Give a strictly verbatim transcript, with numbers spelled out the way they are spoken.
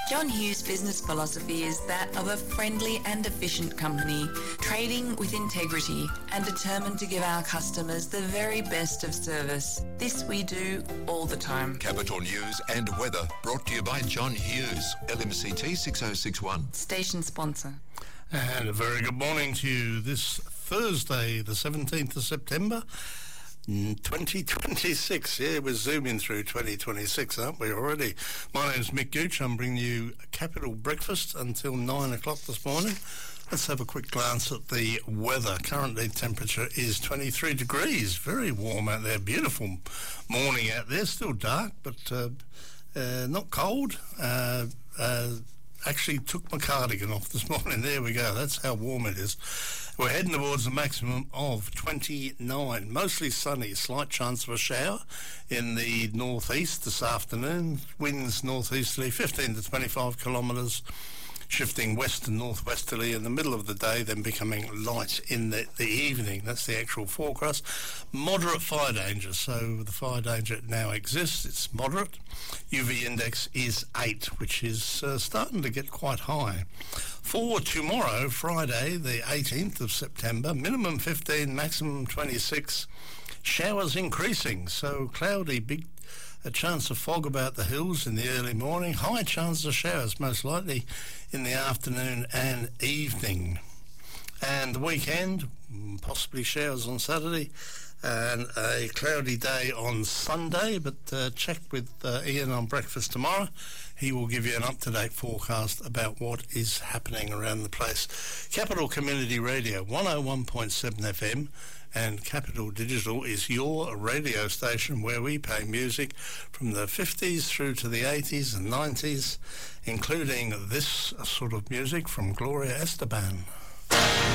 John Hughes' business philosophy is that of a friendly and efficient company, trading with integrity and determined to give our customers the very best of service. This we do all the time. Capital News and weather brought to you by John Hughes, L M C T six oh six one. Station sponsor. And a very good morning to you this Thursday, the seventeenth of September, twenty twenty-six. Yeah, we're zooming through twenty twenty-six, aren't we, already? My name's Mick Gooch. I'm bringing you Capital Breakfast until nine o'clock this morning. Let's have a quick glance at the weather. Currently, temperature is twenty-three degrees. Very warm out there. Beautiful morning out there. Still dark, but uh, uh, not cold. Uh, uh, actually took my cardigan off this morning. There we go. That's how warm it is. We're heading towards a maximum of twenty-nine. Mostly sunny. Slight chance of a shower in the northeast this afternoon. Winds northeasterly, fifteen to twenty-five kilometres. Shifting west and northwesterly in the middle of the day, then becoming light in the, the evening. That's the actual forecast. Moderate fire danger, so the fire danger now exists. It's moderate. U V index is eight, which is uh, starting to get quite high. For tomorrow, Friday, the eighteenth of September, minimum fifteen, maximum twenty-six. Showers increasing, so cloudy, big a chance of fog about the hills in the early morning. High chance of showers, most likely in the afternoon and evening. And the weekend, possibly showers on Saturday, and a cloudy day on Sunday. But uh, check with uh, Ian on breakfast tomorrow. He will give you an up-to-date forecast about what is happening around the place. Capital Community Radio, one oh one point seven F M. And Capital Digital is your radio station where we play music from the fifties through to the eighties and nineties, including this sort of music from Gloria Esteban.